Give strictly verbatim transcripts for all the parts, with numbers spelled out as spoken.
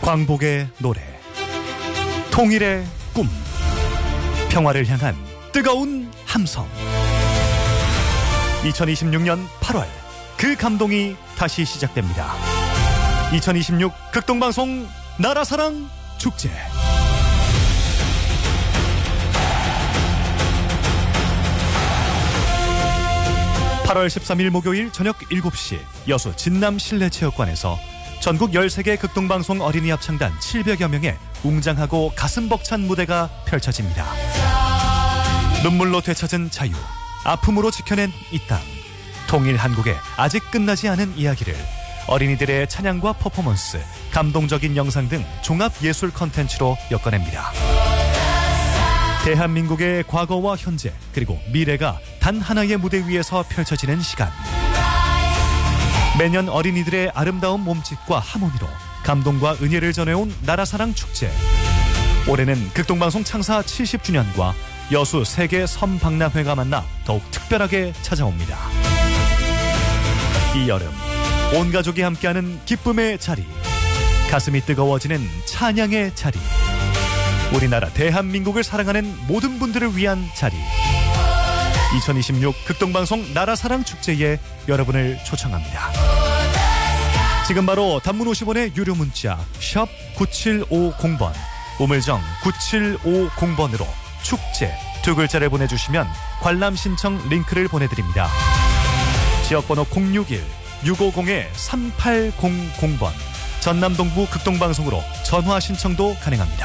광복의 노래, 통일의 꿈, 평화를 향한 뜨거운 함성. 이천이십육 년 팔월 그 감동이 다시 시작됩니다. 이천이십육 극동방송 나라사랑 축제. 팔월 십삼일 목요일 저녁 일곱 시 여수 진남 실내체육관에서 전국 열세 개 극동방송 어린이 합창단 칠백여 명의 웅장하고 가슴 벅찬 무대가 펼쳐집니다. 눈물로 되찾은 자유, 아픔으로 지켜낸 이 땅, 통일 한국의 아직 끝나지 않은 이야기를 어린이들의 찬양과 퍼포먼스, 감동적인 영상 등 종합예술 컨텐츠로 엮어냅니다. 대한민국의 과거와 현재 그리고 미래가 단 하나의 무대 위에서 펼쳐지는 시간. 매년 어린이들의 아름다운 몸짓과 하모니로 감동과 은혜를 전해온 나라사랑 축제. 올해는 극동방송 창사 칠십 주년과 여수 세계 섬박람회가 만나 더욱 특별하게 찾아옵니다. 이 여름 온 가족이 함께하는 기쁨의 자리, 가슴이 뜨거워지는 찬양의 자리, 우리나라 대한민국을 사랑하는 모든 분들을 위한 자리. 이천이십육 극동방송 나라사랑 축제에 여러분을 초청합니다. 지금 바로 단문 오십 원의 유료 문자 샵 구칠오공 번, 우물정 구칠오공 번으로 축제 두 글자를 보내주시면 관람 신청 링크를 보내드립니다. 지역번호 공육일 육오공 삼팔공공 번, 전남동부 극동방송으로 전화 신청도 가능합니다.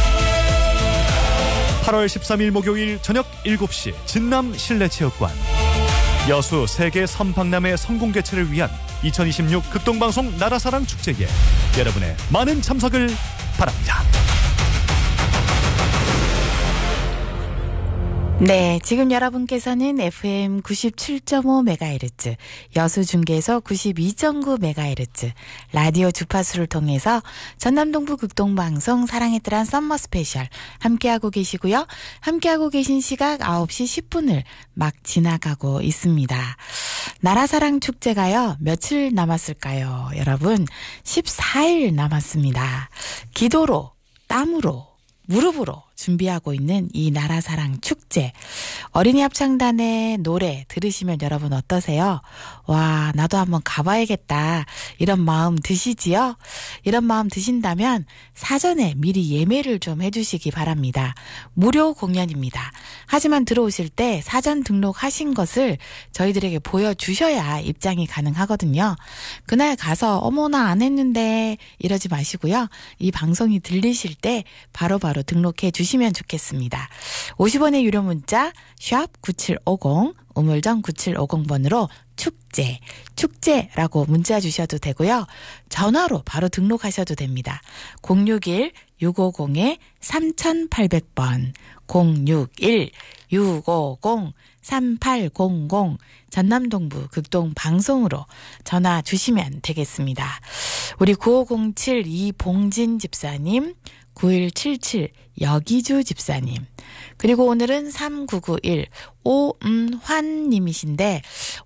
팔월 십삼일 목요일 저녁 일곱 시 진남 실내체육관, 여수 세계 섬박람회 성공 개최를 위한 이천이십육 극동방송 나라사랑 축제에 여러분의 많은 참석을 바랍니다. 네, 지금 여러분께서는 에프엠 구십칠 점 오 메가헤르츠, 여수중계에서 구십이 점 구 메가헤르츠, 라디오 주파수를 통해서 전남동부 극동방송 사랑의 뜰한 썸머 스페셜 함께하고 계시고요. 함께하고 계신 시각 아홉 시 십 분을 막 지나가고 있습니다. 나라사랑 축제가요, 며칠 남았을까요? 여러분, 십사 일 남았습니다. 기도로, 땀으로, 무릎으로 준비하고 있는 이 나라사랑 축제. 어린이 합창단의 노래 들으시면 여러분 어떠세요? 와, 나도 한번 가봐야겠다, 이런 마음 드시지요? 이런 마음 드신다면 사전에 미리 예매를 좀 해주시기 바랍니다. 무료 공연입니다. 하지만 들어오실 때 사전 등록하신 것을 저희들에게 보여주셔야 입장이 가능하거든요. 그날 가서 어머 나 안 했는데 이러지 마시고요. 이 방송이 들리실 때 바로바로 등록해 주시면 좋겠습니다. 오십 원의 유료 문자 샵 구칠오공, 우물정 구칠오공 번으로 축제, 축제라고 문자 주셔도 되고요. 전화로 바로 등록하셔도 됩니다. 공육일 육오공 삼팔공공 번, 공육일 육오공 삼팔공공, 전남동부 극동방송으로 전화 주시면 되겠습니다. 우리 구오공칠 이봉진 집사님, 구일칠칠 여기주 집사님, 그리고 오늘은 삼구구일 오음환님이신데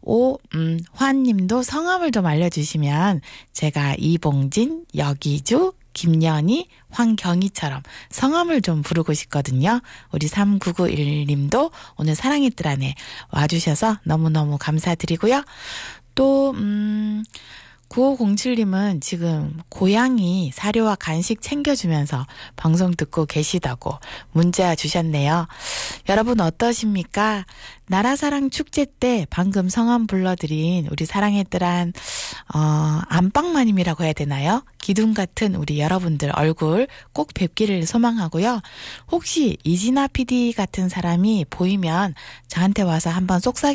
오음환님도 성함을 좀 알려주시면 제가 이봉진, 여기주, 김연희, 황경희처럼 성함을 좀 부르고 싶거든요. 우리 삼구구일님도 오늘 사랑의 뜰 안에 와주셔서 너무너무 감사드리고요. 또 음... 구오공칠님은 지금 고양이 사료와 간식 챙겨주면서 방송 듣고 계시다고 문자 주셨네요. 여러분 어떠십니까? 나라사랑 축제 때 방금 성함 불러드린 우리 사랑의 뜰한 어, 안방마님이라고 해야 되나요? 기둥 같은 우리 여러분들 얼굴 꼭 뵙기를 소망하고요. 혹시 이진아 피디 같은 사람이 보이면 저한테 와서 한번 속삭